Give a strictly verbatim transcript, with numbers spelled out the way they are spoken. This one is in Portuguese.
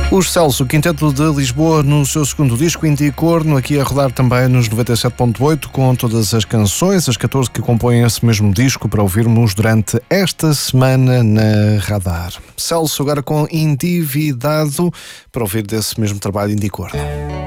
Os Celso, o Quinteto de Lisboa, no seu segundo disco, Indicorno, aqui a rodar também nos noventa e sete ponto oito, com todas as canções, as catorze que compõem esse mesmo disco, para ouvirmos durante esta semana na Radar. Celso agora com Endividado, para ouvir desse mesmo trabalho, Indicorno.